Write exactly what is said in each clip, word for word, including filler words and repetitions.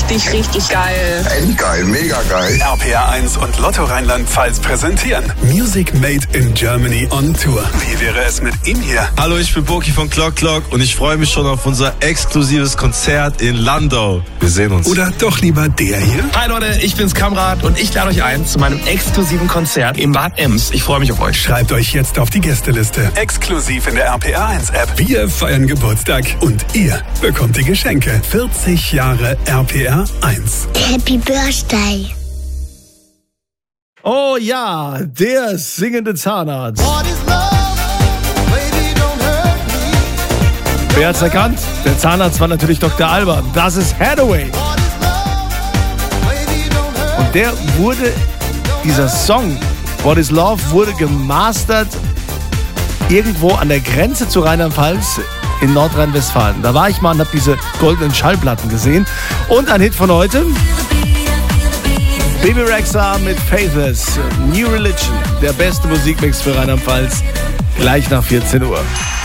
richtig, richtig geil. Endgeil, mega geil. R P R eins und Lotto Rheinland-Pfalz präsentieren Music Made in Germany on Tour. Wie wäre es mit ihm hier? Hallo, ich bin Boki von Clock Clock und ich freue mich schon auf unser exklusives Konzert in Landau. Wir sehen uns. Oder doch lieber der hier? Hi Leute, ich bin's Kamrat und ich lade euch ein zu meinem exklusiven Konzert im Bad Ems. Ich freue mich auf euch. Schreibt euch jetzt auf die Gästeliste. Exklusiv in der R P R eins App. Wir feiern Geburtstag und ihr bekommt die Geschenke. vierzig Jahre R P R eins. Happy Birthday. Oh ja, der singende Zahnarzt. Wer hat's erkannt? Der Zahnarzt war natürlich Doktor Alban. Das ist Hathaway. Und der wurde, dieser Song, What is Love, wurde gemastert irgendwo an der Grenze zu Rheinland-Pfalz in Nordrhein-Westfalen. Da war ich mal und habe diese goldenen Schallplatten gesehen. Und ein Hit von heute. Bebe Rexha mit Faithless, New Religion, der beste Musikmix für Rheinland-Pfalz, gleich nach vierzehn Uhr.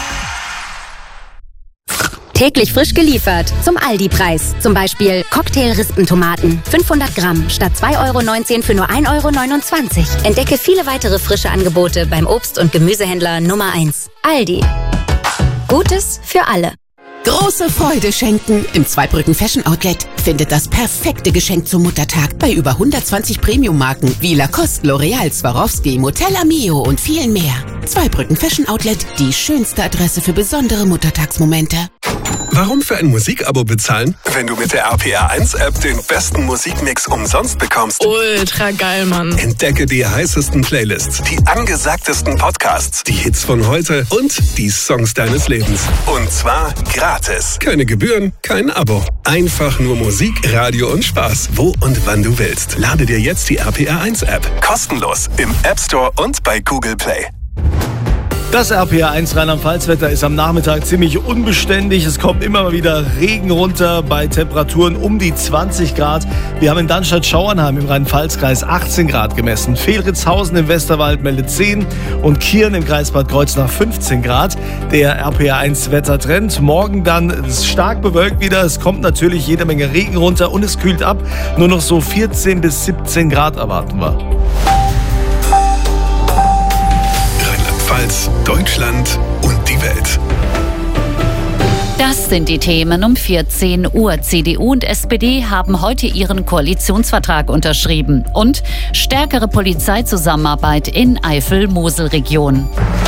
Täglich frisch geliefert zum Aldi-Preis. Zum Beispiel Cocktail-Rispentomaten, fünfhundert Gramm statt zwei Euro neunzehn für nur ein Euro neunundzwanzig. Entdecke viele weitere frische Angebote beim Obst- und Gemüsehändler Nummer eins. Aldi. Gutes für alle. Große Freude schenken im Zweibrücken Fashion Outlet. Findet das perfekte Geschenk zum Muttertag bei über hundertzwanzig Premium-Marken wie Lacoste, L'Oreal, Swarovski, Motella Mio und vielen mehr. Zweibrücken Fashion Outlet, die schönste Adresse für besondere Muttertagsmomente. Warum für ein Musikabo bezahlen? Wenn du mit der R P R eins App den besten Musikmix umsonst bekommst. Ultra geil, Mann. Entdecke die heißesten Playlists, Die angesagtesten Podcasts. die Hits von heute und die Songs deines Lebens. Und zwar gratis. Keine Gebühren, kein Abo. Einfach nur Musik, Radio und Spaß, wo und wann du willst. Lade dir jetzt die R P R eins App. Kostenlos im App Store und bei Google Play. Das R P R eins Rheinland-Pfalz-Wetter ist am Nachmittag ziemlich unbeständig. Es kommt immer mal wieder Regen runter bei Temperaturen um die zwanzig Grad. Wir haben in Dannstatt-Schauernheim im Rhein-Pfalz-Kreis achtzehn Grad gemessen. Fehlritzhausen im Westerwald meldet zehn und Kirn im Kreis Bad Kreuznach fünfzehn Grad. Der R P R eins Wettertrend. Morgen dann stark bewölkt wieder. Es kommt natürlich jede Menge Regen runter und es kühlt ab. Nur noch so vierzehn bis siebzehn Grad erwarten wir. Rheinland-Pfalz, Deutschland und die Welt. Das sind die Themen um vierzehn Uhr. C D U und S P D haben heute ihren Koalitionsvertrag unterschrieben. Und stärkere Polizeizusammenarbeit in Eifel-Mosel-Region.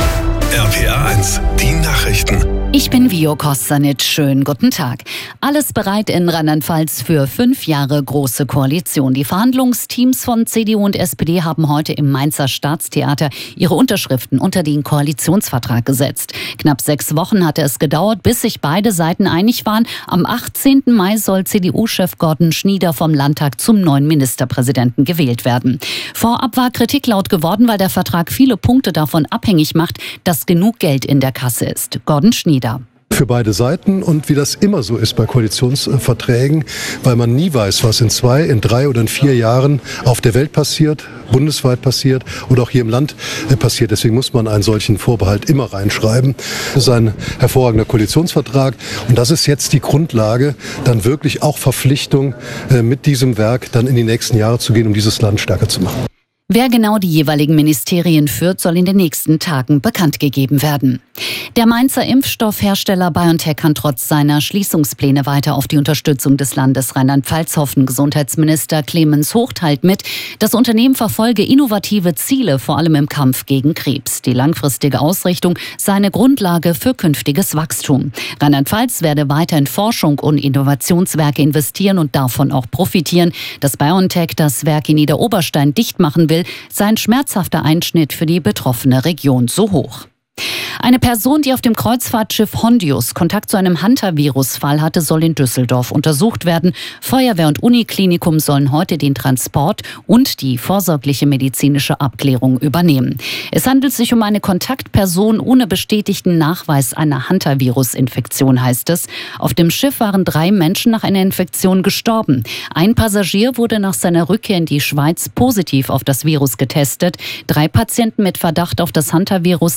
R P R eins, die Nachrichten. Ich bin Vio Kostanic. Schönen guten Tag. Alles bereit in Rheinland-Pfalz für fünf Jahre große Koalition. Die Verhandlungsteams von C D U und S P D haben heute im Mainzer Staatstheater ihre Unterschriften unter den Koalitionsvertrag gesetzt. Knapp sechs Wochen hatte es gedauert, bis sich beide Seiten einig waren. Am achtzehnten Mai soll C D U-Chef Gordon Schnieder vom Landtag zum neuen Ministerpräsidenten gewählt werden. Vorab war Kritik laut geworden, weil der Vertrag viele Punkte davon abhängig macht, dass genug Geld in der Kasse ist. Gordon Schnieder. Für beide Seiten und wie das immer so ist bei Koalitionsverträgen, weil man nie weiß, was in zwei, in drei oder in vier Jahren auf der Welt passiert, bundesweit passiert oder auch hier im Land passiert. Deswegen muss man einen solchen Vorbehalt immer reinschreiben. Das ist ein hervorragender Koalitionsvertrag und das ist jetzt die Grundlage, dann wirklich auch Verpflichtung mit diesem Werk dann in die nächsten Jahre zu gehen, um dieses Land stärker zu machen. Wer genau die jeweiligen Ministerien führt, soll in den nächsten Tagen bekannt gegeben werden. Der Mainzer Impfstoffhersteller BioNTech kann trotz seiner Schließungspläne weiter auf die Unterstützung des Landes Rheinland-Pfalz hoffen. Gesundheitsminister Clemens Hoch teilt mit, das Unternehmen verfolge innovative Ziele, vor allem im Kampf gegen Krebs. Die langfristige Ausrichtung sei eine Grundlage für künftiges Wachstum. Rheinland-Pfalz werde weiter in Forschung und Innovationswerke investieren und davon auch profitieren. Dass BioNTech das Werk in Niederoberstein dicht machen will, sei ein schmerzhafter Einschnitt für die betroffene Region so hoch. Eine Person, die auf dem Kreuzfahrtschiff Hondius Kontakt zu einem Hunter-Virus-Fall hatte, soll in Düsseldorf untersucht werden. Feuerwehr und Uniklinikum sollen heute den Transport und die vorsorgliche medizinische Abklärung übernehmen. Es handelt sich um eine Kontaktperson ohne bestätigten Nachweis einer Hunter-Virus-Infektion, heißt es. Auf dem Schiff waren drei Menschen nach einer Infektion gestorben. Ein Passagier wurde nach seiner Rückkehr in die Schweiz positiv auf das Virus getestet. Drei Patienten mit Verdacht auf das Hunter-Virus sind auf dem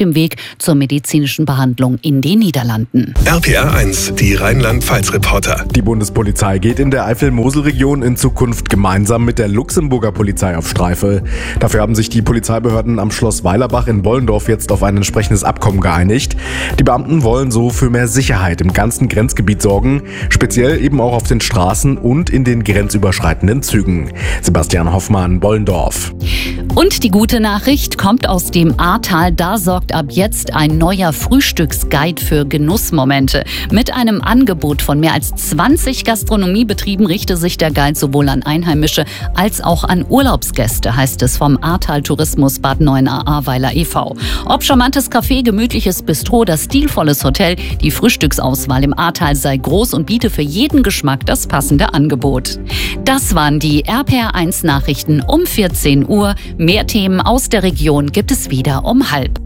dem Weg zur medizinischen Behandlung in den Niederlanden. R P R eins, die Rheinland-Pfalz-Reporter. Die Bundespolizei geht in der Eifel-Mosel-Region in Zukunft gemeinsam mit der Luxemburger Polizei auf Streife. Dafür haben sich die Polizeibehörden am Schloss Weilerbach in Bollendorf jetzt auf ein entsprechendes Abkommen geeinigt. Die Beamten wollen so für mehr Sicherheit im ganzen Grenzgebiet sorgen, speziell eben auch auf den Straßen und in den grenzüberschreitenden Zügen. Sebastian Hoffmann, Bollendorf. Und die gute Nachricht kommt aus dem Ahrtal. Da sorgt ab jetzt ein neuer Frühstücksguide für Genussmomente. Mit einem Angebot von mehr als zwanzig Gastronomiebetrieben richte sich der Guide sowohl an Einheimische als auch an Urlaubsgäste, heißt es vom Ahrtal Tourismus Bad Neuenahr-Ahrweiler e V Ob charmantes Café, gemütliches Bistro oder stilvolles Hotel, die Frühstücksauswahl im Ahrtal sei groß und biete für jeden Geschmack das passende Angebot. Das waren die R P R eins Nachrichten um vierzehn Uhr. Mehr Themen aus der Region gibt es wieder um halb.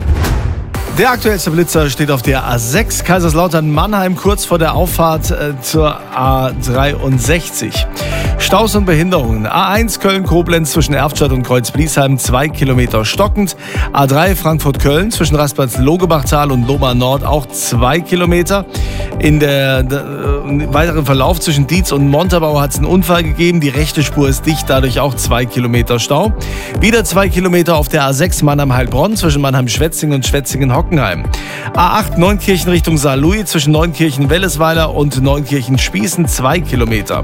Der aktuellste Blitzer steht auf der A sechs Kaiserslautern-Mannheim, kurz vor der Auffahrt äh, zur A dreiundsechzig. Staus und Behinderungen. A eins Köln-Koblenz zwischen Erftstadt und Kreuz-Bliesheim, zwei Kilometer stockend. A drei Frankfurt-Köln zwischen Raspatz-Logebachtal und Lohmar Nord, auch zwei Kilometer. In der, der äh, weiteren Verlauf zwischen Dietz und Montabaur hat es einen Unfall gegeben. Die rechte Spur ist dicht, dadurch auch zwei Kilometer Stau. Wieder zwei Kilometer auf der A sechs Mannheim-Heilbronn zwischen Mannheim-Schwetzingen und Schwetzingen-Hockenheim. A acht Neunkirchen Richtung Saarlouis zwischen Neunkirchen-Wellesweiler und Neunkirchen-Spießen, zwei Kilometer.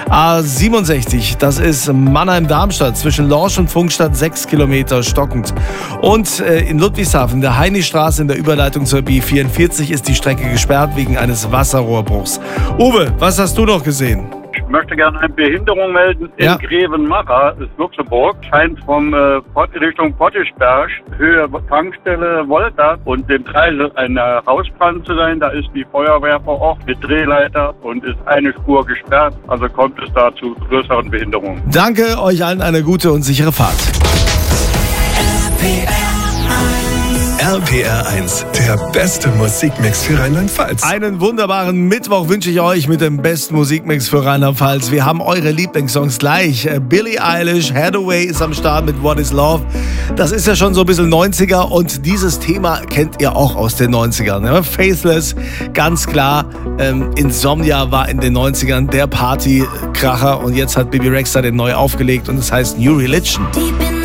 A siebenundsechzig, das ist Mannheim-Darmstadt zwischen Lorsch und Funkstadt, sechs Kilometer stockend. Und äh, in Ludwigshafen, der Heini-Straße in der Überleitung zur B vierundvierzig, ist die Strecke gesperrt wegen eines Wasserrohrbruchs. Uwe, was hast du noch gesehen? Ich möchte gerne eine Behinderung melden. Ja. In Grevenmacher, ist Luxemburg, scheint vom äh, Pott, Richtung Pottischberg, Höhe Tankstelle Volta und dem Kreisel ein äh, Hausbrand zu sein. Da ist die Feuerwehr vor Ort mit Drehleiter und ist eine Spur gesperrt. Also kommt es da zu größeren Behinderungen. Danke, euch allen eine gute und sichere Fahrt. R P R eins, der beste Musikmix für Rheinland-Pfalz. Einen wunderbaren Mittwoch wünsche ich euch mit dem besten Musikmix für Rheinland-Pfalz. Wir haben eure Lieblingssongs gleich. Billie Eilish, Hathaway ist am Start mit What is Love. Das ist ja schon so ein bisschen neunziger und dieses Thema kennt ihr auch aus den neunzigern. Ne? Faithless, ganz klar. Ähm, Insomnia war in den neunzigern der Partykracher und jetzt hat Bibi Rexha den neu aufgelegt und es heißt New Religion.